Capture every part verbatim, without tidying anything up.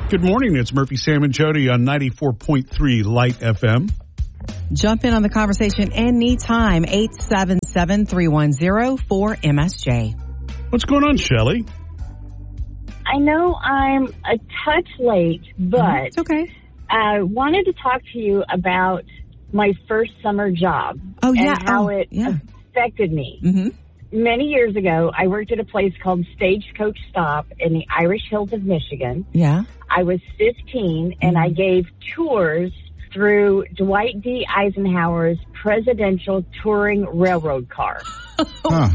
Good morning. It's Murphy, Sam, and Jody on ninety-four point three Light F M. Jump in on the conversation anytime. eight seven seven, three one zero, four M S J. What's going on, Shelley? I know I'm a touch late, but It's okay. I wanted to talk to you about my first summer job. Oh, yeah. And how Oh, it yeah. affected me. Mm-hmm. Many years ago, I worked at a place called Stagecoach Stop in the Irish Hills of Michigan. Yeah. I was fifteen, and I gave tours through Dwight D. Eisenhower's presidential touring railroad car. Huh.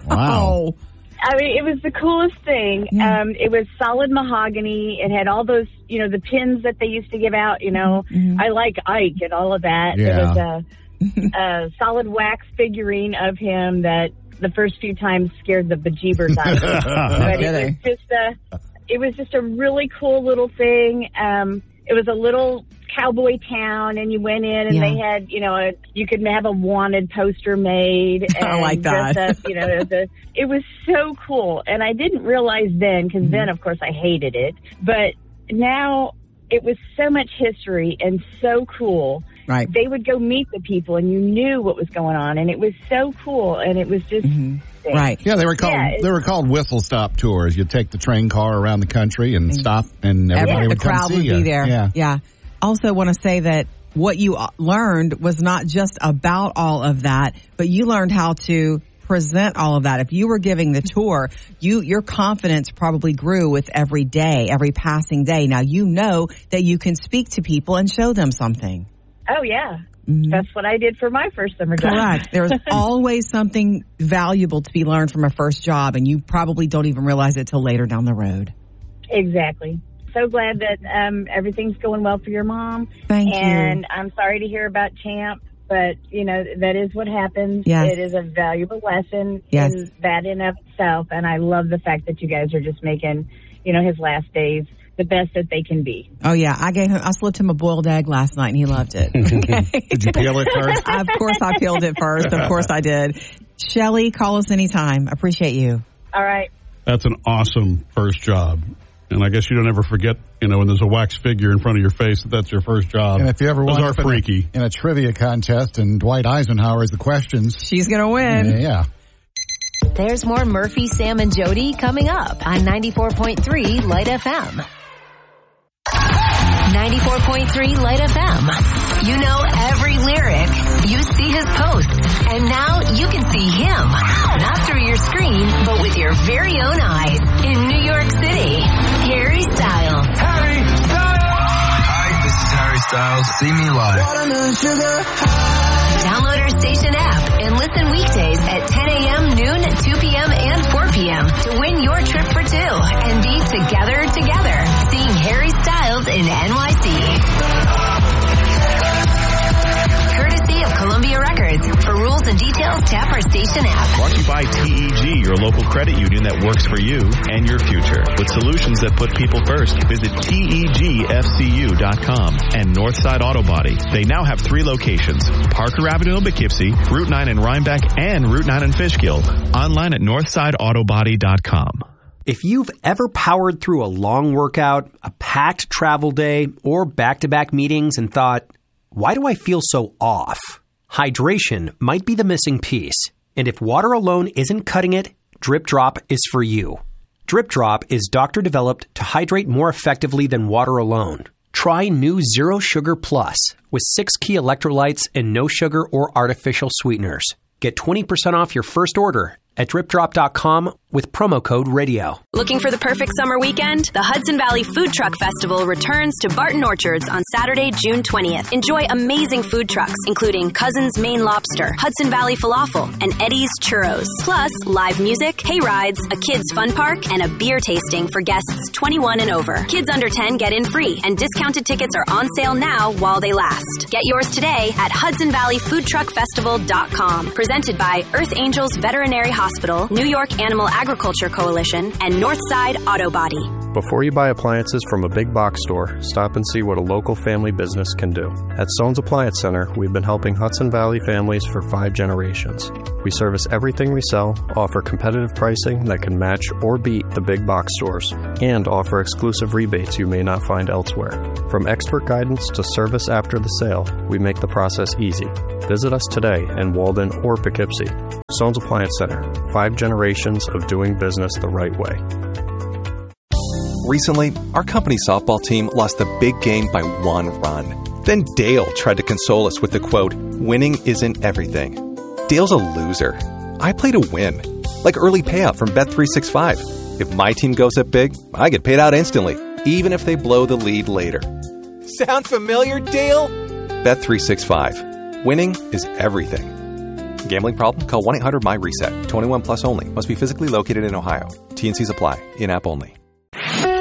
Wow. I mean, it was the coolest thing. Yeah. Um, it was solid mahogany. It had all those, you know, the pins that they used to give out, you know. Mm-hmm. I like Ike and all of that. Yeah. It was a, a solid wax figurine of him that the first few times scared the bejeebers out of me. But it was just a, it was just a really cool little thing. Um, it was a little cowboy town, and you went in, and Yeah. they had, you know, a, you could have a wanted poster made. And I like that. dress up, you know, the, it was so cool, and I didn't realize then, because then, of course, I hated it. But now it was so much history and so cool. Right. They would go meet the people, and you knew what was going on, and it was so cool, and it was just Mm-hmm. Right. Yeah, they were called Yeah, they were called whistle stop tours. You'd take the train car around the country and stop, and everybody the would come crowd see would you. be there. Yeah. Yeah. Also want to say that what you learned was not just about all of that, but you learned how to present all of that. If you were giving the tour, you your confidence probably grew with every day, every passing day. Now you know that you can speak to people and show them something. Oh, yeah. Mm-hmm. That's what I did for my first summer job. Correct. There's always something valuable to be learned from a first job, and you probably don't even realize it till later down the road. Exactly. So glad that um, everything's going well for your mom. Thank you. And I'm sorry to hear about Champ, but, you know, that is what happens. Yes. It is a valuable lesson Yes. in that in of itself, and I love the fact that you guys are just making, you know, his last days the best that they can be. Oh, yeah. I gave him, I slipped him a boiled egg last night, and he loved it. Okay. Did you peel it first? Of course I peeled it first. Of course I did. Shelley, call us anytime. Appreciate you. All right. That's an awesome first job. And I guess you don't ever forget, you know, when there's a wax figure in front of your face, that that's your first job. And if you ever Those wind are up in a- freaky. in a trivia contest and Dwight Eisenhower is the questions, She's going to win. yeah. There's more Murphy, Sam, and Jody coming up on ninety-four point three Light F M. ninety-four point three Light F M. You know every lyric. You see his posts. And now you can see him. Not through your screen, but with your very own eyes. In New York City, Harry Styles. Harry Styles! Hi, this is Harry Styles. See me live. Download our station app and listen weekdays at ten a.m., noon, two p.m., and four p.m. to win your trip for two and be together together, seeing Harry Styles in N Y C. Courtesy of Columbia Records. For rules and details, tap our station app. Brought to you by T E G, your local credit union that works for you and your future. With solutions that put people first, visit T E G F C U dot com and Northside Auto Body. They now have three locations: Parker Avenue in Poughkeepsie, Route nine in Rhinebeck, and Route nine in Fishkill. Online at northside auto body dot com. If you've ever powered through a long workout, a packed travel day, or back-to-back meetings and thought, why do I feel so off? Hydration might be the missing piece. And if water alone isn't cutting it, Drip Drop is for you. Drip Drop is doctor-developed to hydrate more effectively than water alone. Try new Zero Sugar Plus with six key electrolytes and no sugar or artificial sweeteners. Get twenty percent off your first order at drip drop dot com with promo code radio. Looking for the perfect summer weekend? The Hudson Valley Food Truck Festival returns to Barton Orchards on Saturday, June twentieth. Enjoy amazing food trucks, including Cousin's Maine Lobster, Hudson Valley Falafel, and Eddie's Churros. Plus, live music, hay rides, a kids' fun park, and a beer tasting for guests twenty-one and over. Kids under ten get in free, and discounted tickets are on sale now while they last. Get yours today at hudson valley food truck festival dot com. Presented by Earth Angels Veterinary Hospital. Hospital, New York Animal Agriculture Coalition, and Northside Auto Body. Before you buy appliances from a big box store, stop and see what a local family business can do. At Sohn's Appliance Center, we've been helping Hudson Valley families for five generations. We service everything we sell, offer competitive pricing that can match or beat the big box stores, and offer exclusive rebates you may not find elsewhere. From expert guidance to service after the sale, we make the process easy. Visit us today in Walden or Poughkeepsie. Sohn's Appliance Center, five generations of doing business the right way. Recently, our company softball team lost the big game by one run. Then Dale tried to console us with the quote, "Winning isn't everything." Dale's a loser. I play to win. Like early payout from Bet three sixty-five. If my team goes up big, I get paid out instantly, even if they blow the lead later. Sound familiar, Dale? Bet three sixty-five. Winning is everything. Gambling problem? Call one eight hundred M Y RESET. twenty-one plus only. Must be physically located in Ohio. T and C's apply. In-app only.